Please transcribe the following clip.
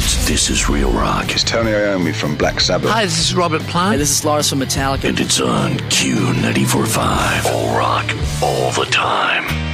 It's This Is Real Rock. It's Tony Iommi from Black Sabbath. Hi, this is Robert Plant. Hey, this is Lars from Metallica. And it's on Q94.5. All rock, all the time.